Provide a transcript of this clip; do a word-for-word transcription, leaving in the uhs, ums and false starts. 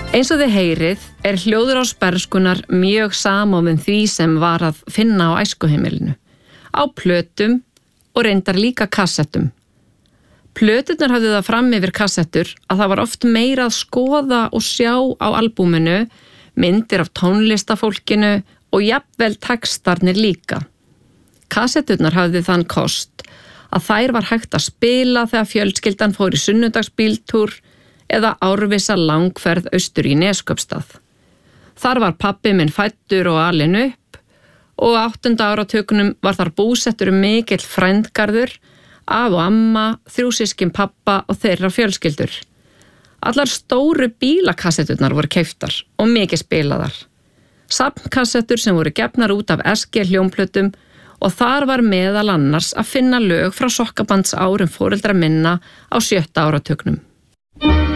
Eins og þið heyrið er hljóðrás bernskunnar mjög samofin því sem var að finna á æskuheimilinu, á plötum og reyndar líka kassettum. Plöturnar hafði það fram yfir kassettur að það var oft meira að skoða og sjá á albúminu, myndir af tónlistafólkinu og jafnvel textarnir líka. Kassetturnar hafði þann kost að þær var hægt að spila þegar fjölskyldan fór í sunnudagsbíltúr eða árvissa langferð austur í Neskaupstað. Þar var pabbi minn fæddur og alinn upp og á áttunda áratugnum var þar búsettur mikill frændgarður, af og amma, þrjú systkin pabba og þeirra fjölskyldur. Allar stóru bílakassetturnar voru keyptar og mikið spilaðar. Safnkassettur sem voru gefnar út af S G hljómplötum og þar var meðal annars að finna lög frá sokkabands árum foreldra minna á sjötta áratugnum.